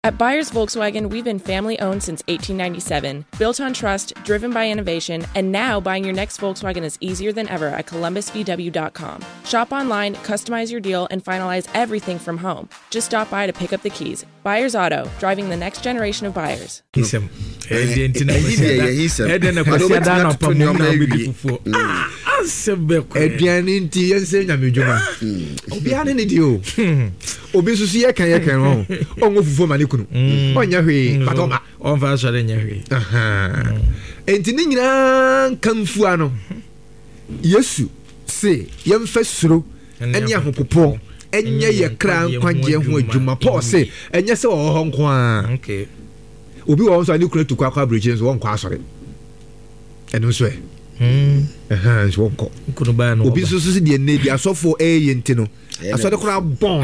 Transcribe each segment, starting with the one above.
At Byers Volkswagen, we've been family-owned since 1897, built on trust, driven by innovation, and now buying your next Volkswagen is easier than ever at ColumbusVW.com. Shop online, customize your deal, and finalize everything from home. Just stop by to pick up the keys. Byers Auto, driving the next generation of buyers. Obi so ye kan ho ongo fufu mani kunu onya hwe patoma on va so nya hwe enti ni nyina kamfu ano Yesu se yemfa suro enya hopopo enya ye kra kwagye ho adwuma Paul se enya se ho nko a okay obi wo so ani kunu tukwa kwa bridge so won kwa asore enu so so won kunu ba no obi so de ne di asofo yenti no asode kura bon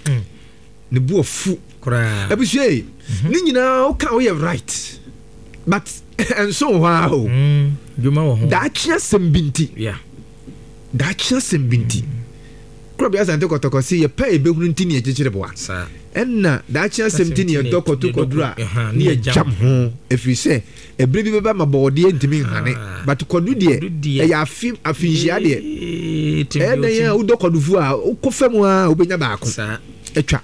ne bu ofu kura abushe ni nyina o ka o right but and so wow djuma wo ho da chia sembinti yeah da chia sembinti kura bia sante kotoko si ye pa ebehunu ntini ejechire bo sa enna da chia sembinti ye tokoto kodura ni ye jam ho efrise ebre bi beba mabode ntimi hane but kodu de e ya afinjia de e na ye udokodufu a ukofemu a obenya baako sa etwa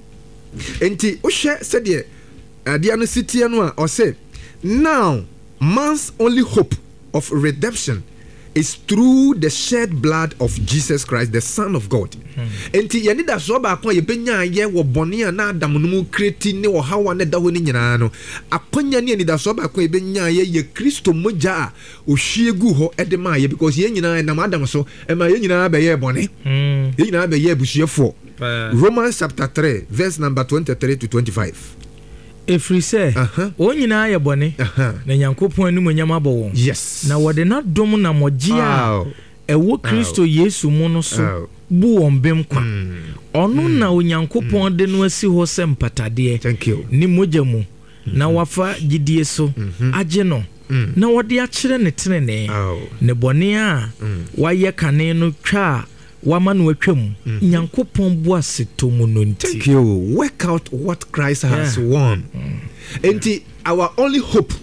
enti uhwe sede adia no sitie no a o say now man's only hope of redemption is through the shed blood of Jesus Christ, the Son of God. Enti yeni da so ba kon ye benya ye wo bone a na Adam no mu kreti ne wo hawa ne da ho ni nyina no akonya ne ni da so ba kon ye benya ye Kristo moja a o hwiegu ho e de ma ye because ye nyina na Adam so e ma ye nyina ba ye bone ye nyina ba ye busuefo. Romans chapter 3 verse number 23 to 25. Efri say o nyina ye bone na Nyankopon anu monyam abɔ. Yes. Na wode na dom na mogia ewo Kristo Yesu mu no so bu ombem kwa ono na Onyankopon de no asi ho sem patade ni mogya mu na wafa gidie so age no na wode a kyere ne tenene ne bone a waye kane no twa wama no atwam Nyankopon bu aseto mu no nti. Thank you. Work out what Christ has won. Enti our only hope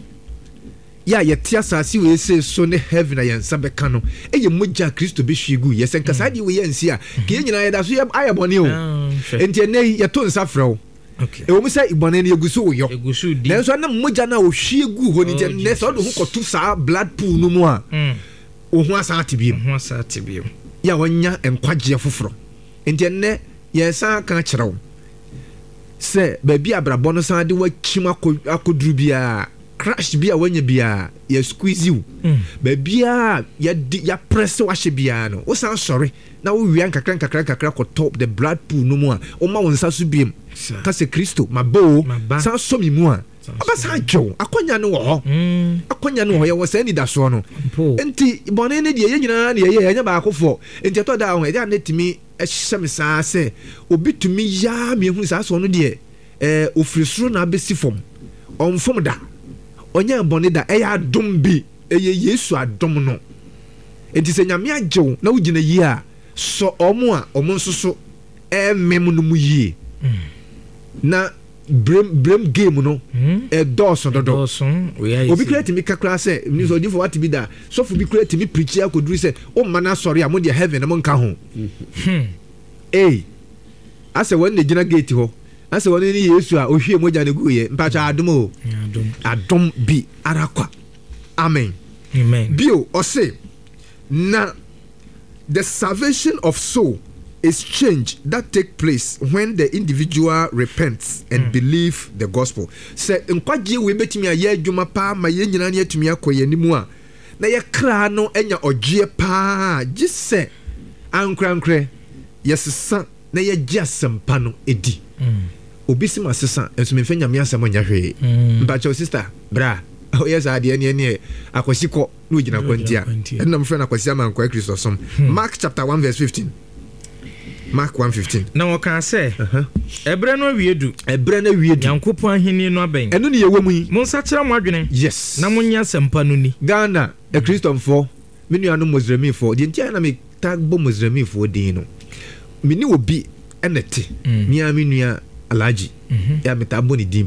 ye tiasa si we say so ne heaven ayen sabeka no eye mogya Kristo be hwigu ye senka sadi we yensi a ke nyina ye da so ayabone o enti ene ye to nsafrew okay e wo mi say ibone ne egusu wo yo egusu di na so na mogya na o hwigu ho ni ne so do ho kotu sa blood pool no mu a o ho asa atibiem ya wanya enkwagye foforo enti ene ye san kan kyerɛw se baby abrabɔ no san de wakim akoduru bia crash bia wanya bia ya squeeze you baby ya press wahye bia no wo san sorry na wo wian kakra ko top the blood pool no mu a o ma won sa so biem ka se Kristo mabo san so mi mu a aba san jo akonya no wo ye wo san ni da so no enti bone ne de ye nyina ne ye nya ba akofo enti to da ho e da netimi ehye se obi tumi ya me hu sa so no de ofrisuro na abesi fom onfom da onya bone da e ya adom bi e ye Yesu adom no enti se nyame agyew na wo gina yi a so omo nsoso mem no mu yi na brem game no doso dodo obi create mi kakra se ni so di for what be da so for bi create mi preach akoduru se o mana sorry am de heaven am nka ho ase won ne gina gate ho ase won ni Yesu a ohwie moja ne guye mpacha adom bi arakwa amen bio o say na the salvation of soul is change that take place when the individual repents and believe the gospel. Say nkwaje we betimi aye adwuma pa ma ye nyina ne atumi akoye nimu a na ye kra no enya odwe pa gise ankrankre yesesa na ye giasempa no edi obi sima sesa enso me fanya me asem nya hwe mbacho sister bra oh yes ade ne akosiko no gina kwantia enam friend akosia man kwa Kristo som Mark chapter 1 verse 15 Mark 1:15. Na waka say ebre no wiedu Nyankopon ahini no aben eno ne yewo mu yi monsa kira mo adwene yes na munya sempa no ni Ghana e Christomfo menu anu Muslimifo de ntia na me tagbo Muslimifo din no meni obi enete nia menua Alaji ya metabɔ ne din